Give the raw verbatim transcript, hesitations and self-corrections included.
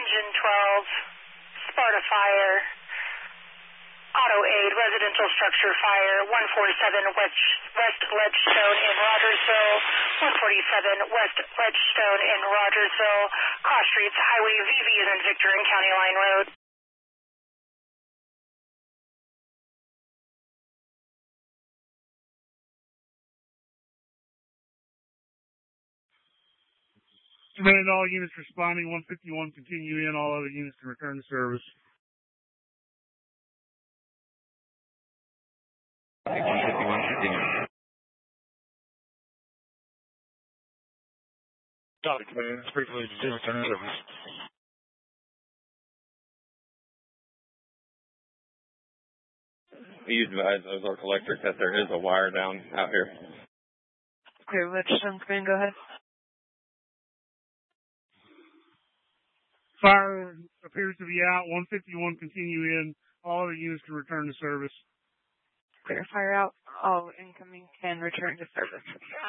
Engine twelve, Sparta Fire, Auto Aid, Residential Structure Fire, one forty-seven West, West Ledgestone in Rogersville, one forty-seven West Ledgestone in Rogersville, Cross Streets, Highway V V is in Victor and County Line Road. Command all units responding, one fifty-one continue in, all other units can return to service. one fifty-one continue. Copy, command. It's briefly to return to service. You advise Ozark Electric that there is a wire down out here. Clear, Ledgestone command, go ahead. Fire appears to be out, one fifty-one continue in, all other units can return to service. Clear, fire out. All incoming can return to service.